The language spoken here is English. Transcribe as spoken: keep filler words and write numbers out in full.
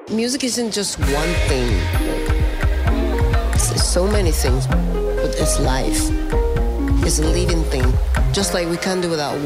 Music isn't just one thing. It's so many things, but it's life. It's a living thing. Just like we can't do without